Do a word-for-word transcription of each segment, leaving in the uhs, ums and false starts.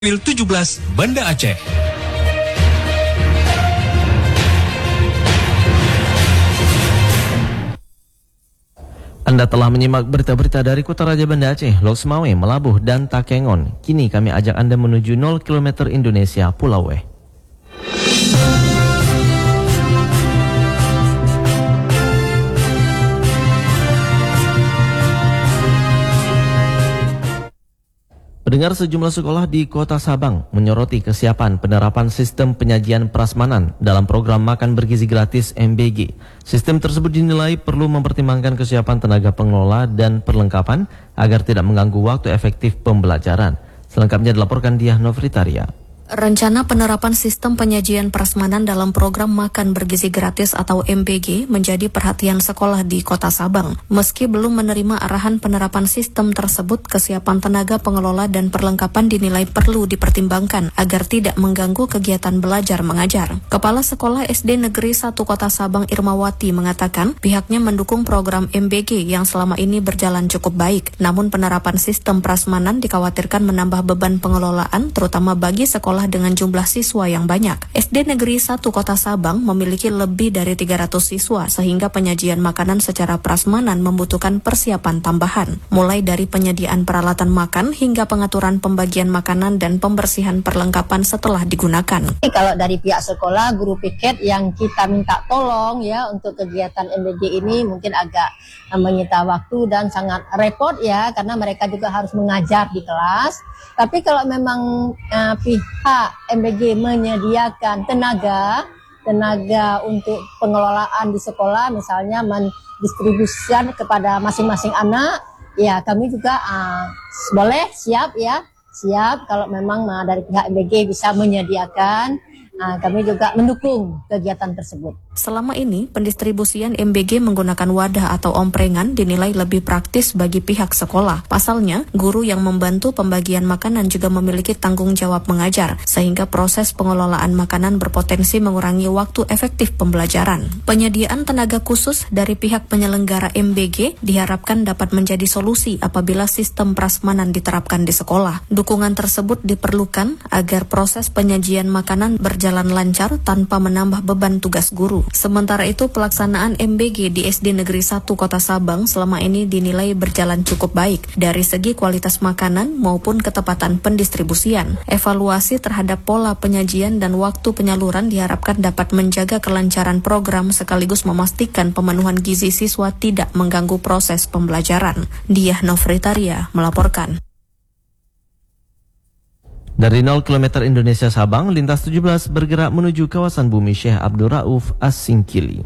tujuh belas Banda Aceh. Anda telah menyimak berita-berita dari Kota Raja Banda Aceh, Lok Semawe, Melabuh, dan Takengon. Kini kami ajak Anda menuju nol kilometer Indonesia, Pulau Weh. Pendengar, sejumlah sekolah di Kota Sabang menyoroti kesiapan penerapan sistem penyajian prasmanan dalam program makan bergizi gratis M B G. Sistem tersebut dinilai perlu mempertimbangkan kesiapan tenaga pengelola dan perlengkapan agar tidak mengganggu waktu efektif pembelajaran. Selengkapnya dilaporkan Diah Novritaria. Rencana penerapan sistem penyajian prasmanan dalam program makan bergizi gratis atau M B G menjadi perhatian sekolah di Kota Sabang. Meski belum menerima arahan penerapan sistem tersebut, kesiapan tenaga pengelola dan perlengkapan dinilai perlu dipertimbangkan agar tidak mengganggu kegiatan belajar mengajar. Kepala Sekolah S D Negeri satu Kota Sabang Irmawati mengatakan pihaknya mendukung program M B G yang selama ini berjalan cukup baik. Namun penerapan sistem prasmanan dikhawatirkan menambah beban pengelolaan terutama bagi sekolah dengan jumlah siswa yang banyak. S D Negeri satu Kota Sabang memiliki lebih dari tiga ratus siswa sehingga penyajian makanan secara prasmanan membutuhkan persiapan tambahan, mulai dari penyediaan peralatan makan hingga pengaturan pembagian makanan dan pembersihan perlengkapan setelah digunakan. Kalau dari pihak sekolah, guru piket yang kita minta tolong ya untuk kegiatan M B G ini mungkin agak menyita waktu dan sangat repot ya karena mereka juga harus mengajar di kelas. Tapi kalau memang uh, pihak M B G menyediakan tenaga, tenaga untuk pengelolaan di sekolah, misalnya mendistribusikan kepada masing-masing anak, ya kami juga uh, boleh siap ya, siap kalau memang uh, dari pihak M B G bisa menyediakan, uh, kami juga mendukung kegiatan tersebut. Selama ini, pendistribusian M B G menggunakan wadah atau omprengan dinilai lebih praktis bagi pihak sekolah. Pasalnya, guru yang membantu pembagian makanan juga memiliki tanggung jawab mengajar, sehingga proses pengelolaan makanan berpotensi mengurangi waktu efektif pembelajaran. Penyediaan tenaga khusus dari pihak penyelenggara M B G diharapkan dapat menjadi solusi apabila sistem prasmanan diterapkan di sekolah. Dukungan tersebut diperlukan agar proses penyajian makanan berjalan lancar tanpa menambah beban tugas guru. Sementara itu, pelaksanaan M B G di S D Negeri satu Kota Sabang selama ini dinilai berjalan cukup baik dari segi kualitas makanan maupun ketepatan pendistribusian. Evaluasi terhadap pola penyajian dan waktu penyaluran diharapkan dapat menjaga kelancaran program sekaligus memastikan pemenuhan gizi siswa tidak mengganggu proses pembelajaran. Diah Novritaria melaporkan. Dari nol kilometer Indonesia Sabang, lintas tujuh belas bergerak menuju kawasan bumi Syekh Abdul Rauf As-Singkili.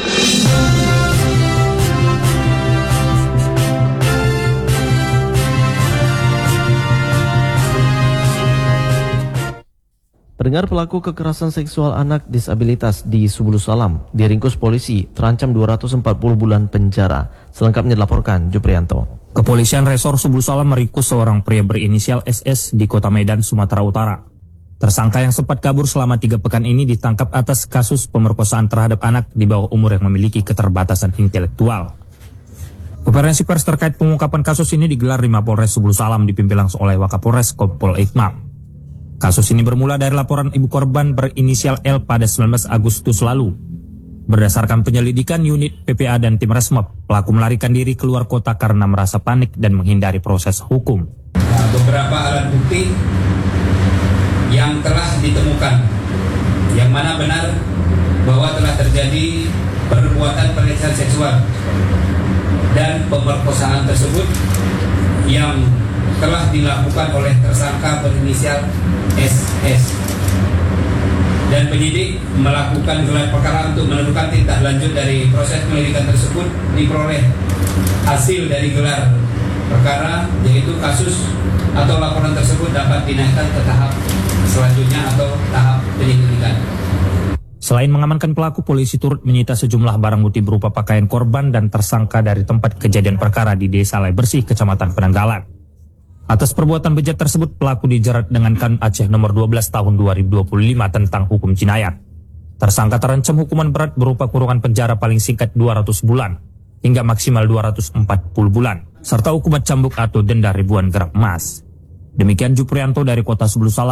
Pendengar, pelaku kekerasan seksual anak disabilitas di Subulus Salam diringkus polisi terancam dua ratus empat puluh bulan penjara. Selengkapnya dilaporkan Juprianto. Kepolisian Resor Subulus Salam meringkus seorang pria berinisial S S di Kota Medan, Sumatera Utara. Tersangka yang sempat kabur selama tiga pekan ini ditangkap atas kasus pemerkosaan terhadap anak di bawah umur yang memiliki keterbatasan intelektual. Konferensi pers terkait pengungkapan kasus ini digelar di Mapolres Subulus Salam dipimpin langsung oleh Wakapolres Kompol Ikmam. Kasus ini bermula dari laporan ibu korban berinisial L pada sembilan belas Agustus lalu. Berdasarkan penyelidikan unit P P A dan tim Resmob, pelaku melarikan diri keluar kota karena merasa panik dan menghindari proses hukum. Nah, beberapa alat bukti yang telah ditemukan, yang mana benar bahwa telah terjadi perbuatan pelecehan seksual dan pemerkosaan tersebut yang telah dilakukan oleh tersangka berinisial S S. Dan penyidik melakukan gelar perkara untuk menentukan tindak lanjut dari proses penyelidikan tersebut. Diperoleh hasil dari gelar perkara, yaitu kasus atau laporan tersebut dapat dinaikkan ke tahap selanjutnya atau tahap penyelidikan. Selain mengamankan pelaku, polisi turut menyita sejumlah barang bukti berupa pakaian korban dan tersangka dari tempat kejadian perkara di Desa Lai Bersih, Kecamatan Penanggalan. Atas perbuatan bejat tersebut, pelaku dijerat dengan Kan Aceh nomor dua belas tahun dua ribu dua puluh lima tentang hukum jinayat. Tersangka terancam hukuman berat berupa kurungan penjara paling singkat dua ratus bulan hingga maksimal dua ratus empat puluh bulan, serta hukuman cambuk atau denda ribuan gram emas. Demikian Juprianto dari Kota Sebulu Salam.